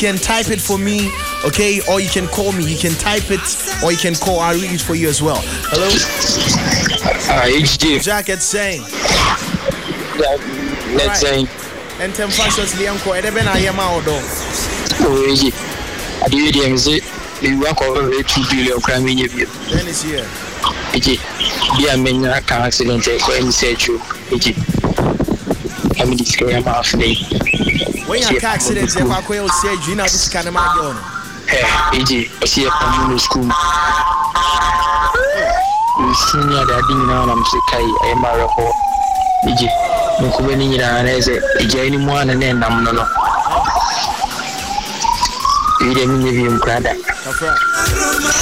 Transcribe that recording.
can type it for me, okay? Or you can call me. You can type it or you can call. I'll read it for you as well. Hello? HG. Jacket saying. Let's say. And ten fashions Lianco, Edeben, I am out. Oh, HG. I do it. You work over 2 billion crime in your view. Then it's here. HG. Dear men, I can't accident when you say true. HG. I'm in this career half day. When you car accident, you will say, you know, this kind of my own. Hey, HG. I see a community school. You senior that didn't know I'm sick. I am a report. HG. No community and as a genuine and then I'm no. You didn't give him credit. That's right.